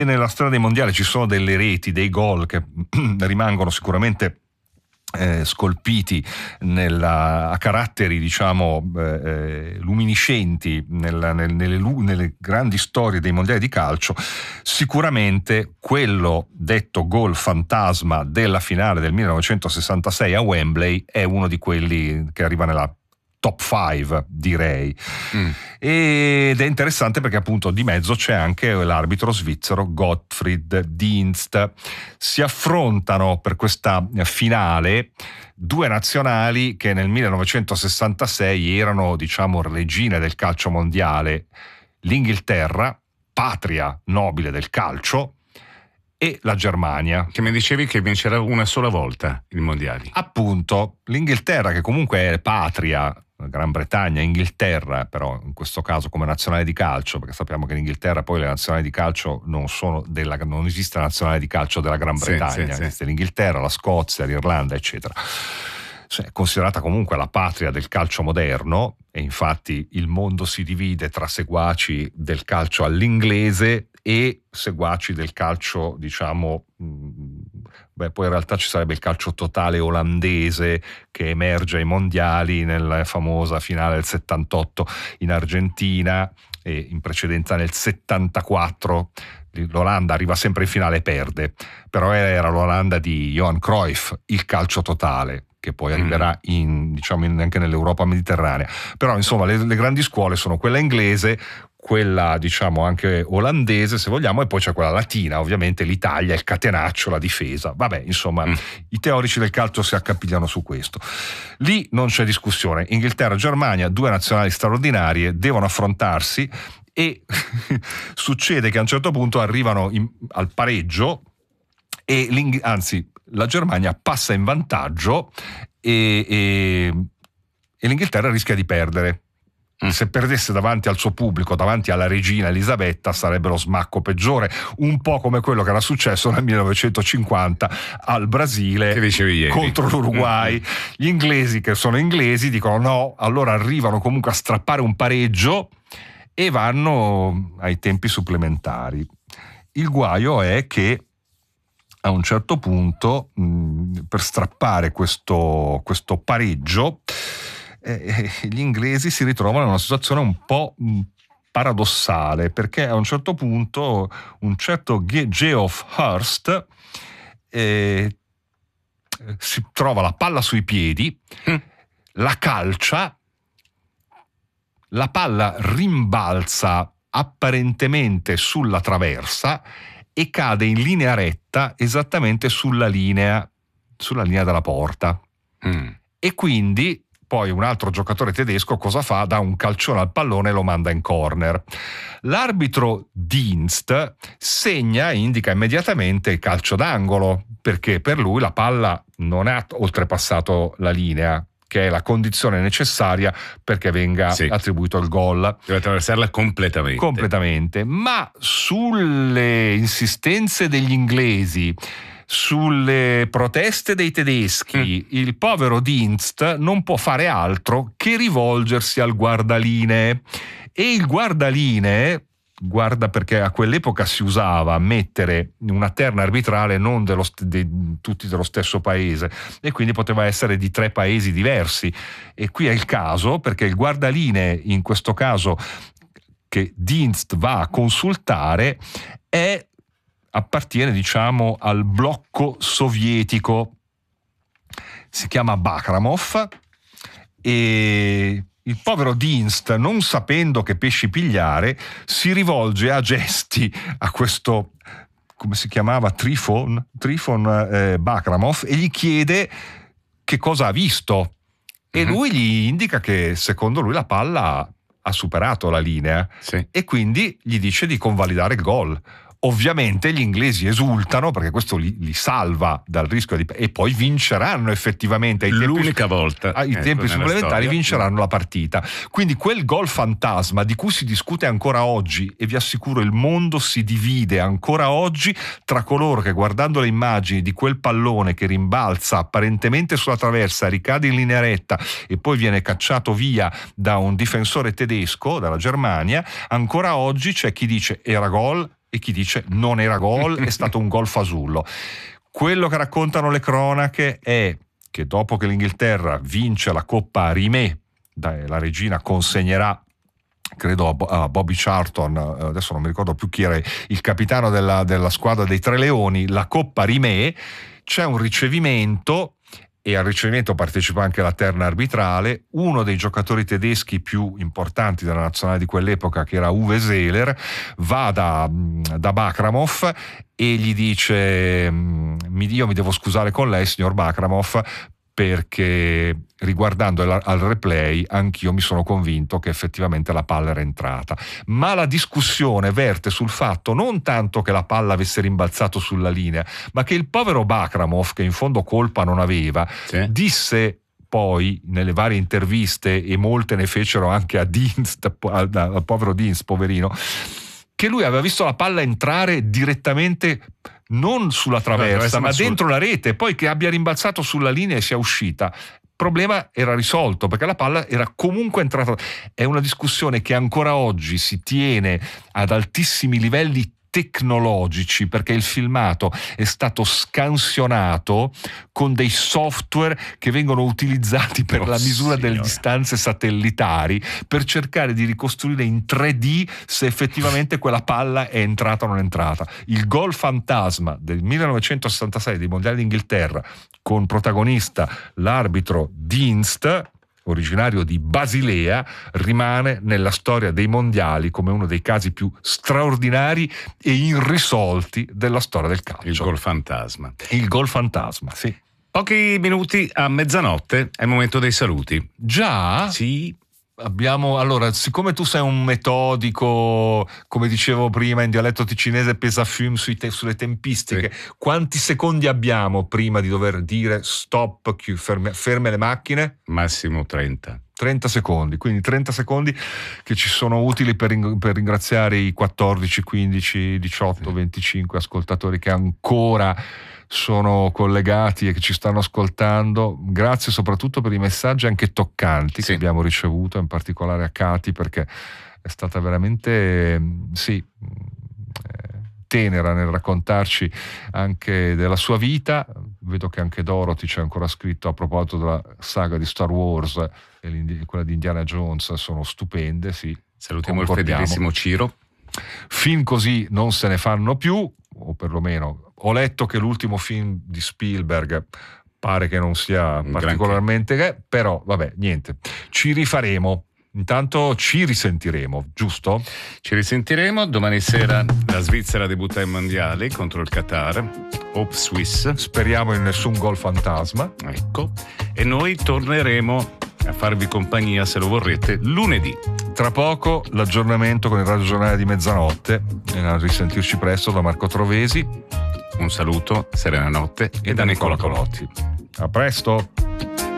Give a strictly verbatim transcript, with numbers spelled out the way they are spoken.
nella storia dei mondiali ci sono delle reti, dei gol che rimangono sicuramente Eh, scolpiti nella, a caratteri diciamo eh, luminiscenti nella, nel, nelle, nelle grandi storie dei mondiali di calcio. Sicuramente quello detto gol fantasma della finale del millenovecentosessantasei a Wembley è uno di quelli che arriva nella top cinque, direi. Mm. Ed è interessante perché appunto di mezzo c'è anche l'arbitro svizzero Gottfried Dienst. Si affrontano per questa finale due nazionali che nel millenovecentosessantasei erano, diciamo, regine del calcio mondiale: l'Inghilterra, patria nobile del calcio, e la Germania. Che mi dicevi che vincerà una sola volta i mondiali. Appunto, l'Inghilterra, che comunque è patria, Gran Bretagna, Inghilterra, però in questo caso come nazionale di calcio, perché sappiamo che in Inghilterra poi le nazionali di calcio non sono della, non esiste la nazionale di calcio della Gran Bretagna, sì, sì, esiste sì. l'Inghilterra, la Scozia, l'Irlanda, eccetera. Cioè, è considerata comunque la patria del calcio moderno, e infatti il mondo si divide tra seguaci del calcio all'inglese e seguaci del calcio, diciamo, beh, poi in realtà ci sarebbe il calcio totale olandese che emerge ai mondiali nella famosa finale del settantotto in Argentina, e in precedenza nel settantaquattro l'Olanda arriva sempre in finale e perde, però era l'Olanda di Johan Cruyff, il calcio totale, che poi arriverà in, diciamo, in, anche nell'Europa mediterranea. Però insomma le, le grandi scuole sono quella inglese, quella diciamo anche olandese se vogliamo, e poi c'è quella latina, ovviamente l'Italia, il catenaccio, la difesa. Vabbè, insomma, mm. i teorici del calcio si accapigliano su questo. Lì non c'è discussione. Inghilterra e Germania, due nazionali straordinarie, devono affrontarsi, e succede che a un certo punto arrivano in, al pareggio, e anzi la Germania passa in vantaggio e, e, e l'Inghilterra rischia di perdere. Se perdesse davanti al suo pubblico, davanti alla regina Elisabetta, sarebbe lo smacco peggiore, un po' come quello che era successo nel millenovecentocinquanta al Brasile contro l'Uruguay. Mm-hmm. Gli inglesi, che sono inglesi, dicono no, allora arrivano comunque a strappare un pareggio e vanno ai tempi supplementari. Il guaio è che a un certo punto, mh, per strappare questo, questo pareggio, eh, gli inglesi si ritrovano in una situazione un po' mh, paradossale, perché a un certo punto un certo Geoff Hurst eh, si trova la palla sui piedi, mm. la calcia, la palla rimbalza apparentemente sulla traversa e cade in linea retta esattamente sulla linea sulla linea della porta. Mm. E quindi poi un altro giocatore tedesco cosa fa? Dà un calcione al pallone e lo manda in corner. L'arbitro Dienst segna e indica immediatamente il calcio d'angolo, perché per lui la palla non ha oltrepassato la linea, che è la condizione necessaria perché venga sì. attribuito il gol. Deve attraversarla completamente. Completamente. Ma sulle insistenze degli inglesi, sulle proteste dei tedeschi, mm. il povero Dienst non può fare altro che rivolgersi al guardalinee. E il guardalinee, guarda, perché a quell'epoca si usava mettere una terna arbitrale non dello, de, tutti dello stesso paese, e quindi poteva essere di tre paesi diversi, e qui è il caso perché il guardalinee in questo caso che Dienst va a consultare è appartiene diciamo al blocco sovietico, si chiama Bakramov, e il povero Dienst, non sapendo che pesci pigliare, si rivolge a gesti a questo, come si chiamava, Trifon, Trifon eh, Bakramov, e gli chiede che cosa ha visto. E mm-hmm. lui gli indica che secondo lui la palla ha superato la linea, sì. e quindi gli dice di convalidare il gol. Ovviamente gli inglesi esultano perché questo li, li salva dal rischio di, e poi vinceranno effettivamente ai l'unica tempi, volta ai ecco, tempi supplementari storia. vinceranno la partita. Quindi quel gol fantasma di cui si discute ancora oggi, e vi assicuro il mondo si divide ancora oggi tra coloro che, guardando le immagini di quel pallone che rimbalza apparentemente sulla traversa, ricade in linea retta e poi viene cacciato via da un difensore tedesco, dalla Germania, ancora oggi c'è chi dice era gol, e chi dice non era gol, è stato un gol fasullo. Quello che raccontano le cronache è che dopo che l'Inghilterra vince la Coppa Rimè, la regina consegnerà, credo a Bobby Charlton, adesso non mi ricordo più chi era il capitano della, della squadra dei Tre Leoni, la Coppa Rimè, c'è un ricevimento e al ricevimento partecipa anche la terna arbitrale. Uno dei giocatori tedeschi più importanti della nazionale di quell'epoca, che era Uwe Seeler, va da, da Bakramov e gli dice: io mi devo scusare con lei, signor Bakramov, perché riguardando al replay anch'io mi sono convinto che effettivamente la palla era entrata. Ma la discussione verte sul fatto non tanto che la palla avesse rimbalzato sulla linea, ma che il povero Bakramov, che in fondo colpa non aveva, sì, disse poi nelle varie interviste, e molte ne fecero anche a Dienst, al, al povero Dienst, poverino, che lui aveva visto la palla entrare direttamente non sulla traversa, no, ma sul... dentro la rete, poi che abbia rimbalzato sulla linea e sia uscita. Il problema era risolto perché la palla era comunque entrata. È una discussione che ancora oggi si tiene ad altissimi livelli tecnologici, perché il filmato è stato scansionato con dei software che vengono utilizzati per oh, la misura signora. delle distanze satellitari, per cercare di ricostruire in tre D se effettivamente quella palla è entrata o non è entrata. Il gol fantasma del millenovecentosessantasei dei mondiali d'Inghilterra, con protagonista l'arbitro Dienst, originario di Basilea, rimane nella storia dei mondiali come uno dei casi più straordinari e irrisolti della storia del calcio. Il gol fantasma. Il gol fantasma, sì. Pochi minuti a mezzanotte, è il momento dei saluti. Già? Sì. Abbiamo, allora, siccome tu sei un metodico, come dicevo prima, in dialetto ticinese, pesa film sui te, sulle tempistiche, sì, quanti secondi abbiamo prima di dover dire stop, ferme, ferme le macchine? Massimo trenta. trenta secondi, quindi trenta secondi che ci sono utili per, ring- per ringraziare i quattordici, quindici, diciotto, sì, venticinque ascoltatori che ancora sono collegati e che ci stanno ascoltando. Grazie soprattutto per i messaggi anche toccanti, sì, che abbiamo ricevuto, in particolare a Cati, perché è stata veramente sì tenera nel raccontarci anche della sua vita. Vedo che anche Dorothy ci ha ancora scritto a proposito della saga di Star Wars e quella di Indiana Jones, sono stupende, sì. Salutiamo il fedelissimo Ciro. Film così non se ne fanno più, o perlomeno ho letto che l'ultimo film di Spielberg pare che non sia un particolarmente che, però vabbè, niente, ci rifaremo. Intanto ci risentiremo, giusto? Ci risentiremo domani sera. La Svizzera debutta ai mondiali contro il Qatar. Hope Swiss. Speriamo in nessun gol fantasma. Ecco. E noi torneremo a farvi compagnia, se lo vorrete, lunedì. Tra poco l'aggiornamento con il Radio Giornale di mezzanotte. E a risentirci presto da Marco Trovesi. Un saluto, serena notte, e, e da Nicola Colotti. A presto.